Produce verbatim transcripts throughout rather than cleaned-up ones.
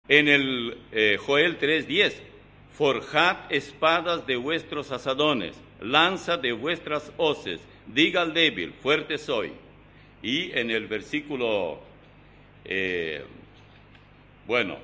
En el eh, Joel tres diez, forjad espadas de vuestros asadones, lanza de vuestras hoces, diga al débil, fuerte soy. Y en el versículo, eh, bueno,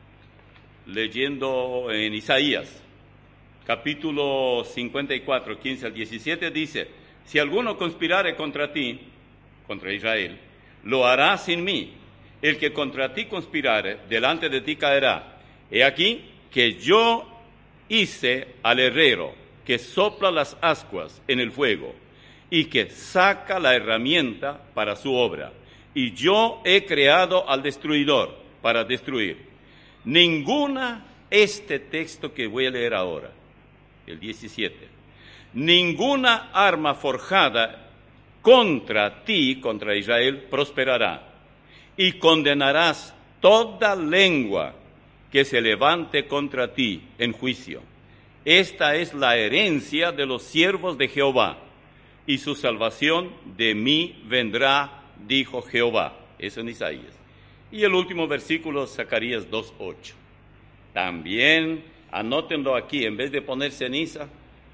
leyendo en Isaías, capítulo cincuenta y cuatro, quince al diecisiete, dice, si alguno conspirare contra ti, contra Israel, lo hará sin mí. El que contra ti conspirare, delante de ti caerá. He aquí que yo hice al herrero que sopla las ascuas en el fuego y que saca la herramienta para su obra. Y yo he creado al destruidor para destruir. Ninguna, este texto que voy a leer ahora, el diecisiete, ninguna arma forjada contra ti, contra Israel, prosperará. Y condenarás toda lengua que se levante contra ti en juicio. Esta es la herencia de los siervos de Jehová, y su salvación de mí vendrá, dijo Jehová. Eso en Isaías. Y el último versículo, Zacarías dos ocho. También, anótenlo aquí, en vez de poner ceniza,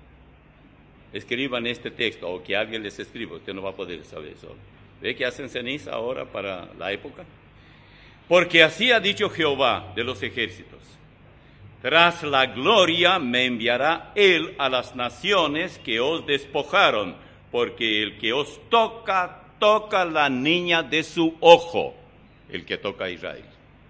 escriban este texto, o que alguien les escriba, usted no va a poder saber eso. ¿Ve que hacen ceniza ahora para la época? Porque así ha dicho Jehová de los ejércitos, tras la gloria me enviará él a las naciones que os despojaron, porque el que os toca, toca la niña de su ojo, el que toca a Israel.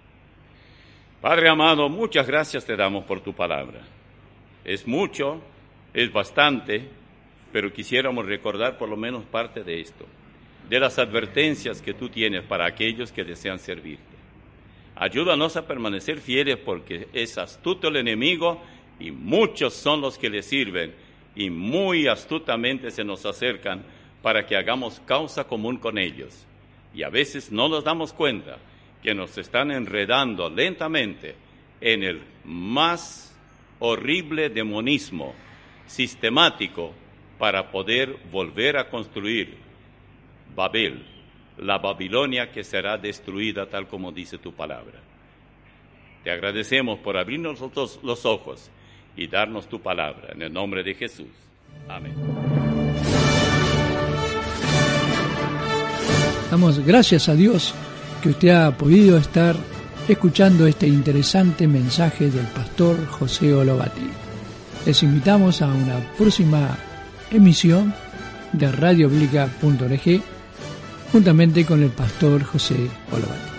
Padre amado, muchas gracias te damos por tu palabra. Es mucho, es bastante, pero quisiéramos recordar por lo menos parte de esto, de las advertencias que tú tienes para aquellos que desean servirte. Ayúdanos a permanecer fieles porque es astuto el enemigo y muchos son los que le sirven y muy astutamente se nos acercan para que hagamos causa común con ellos. Y a veces no nos damos cuenta que nos están enredando lentamente en el más horrible demonismo sistemático para poder volver a construir Babel, la Babilonia que será destruida tal como dice tu palabra. Te agradecemos por abrirnos los, los ojos y darnos tu palabra. En el nombre de Jesús. Amén. Damos gracias a Dios que usted ha podido estar escuchando este interesante mensaje del pastor José Olobati. Les invitamos a una próxima emisión de radio biblica punto org juntamente con el pastor José Olobati.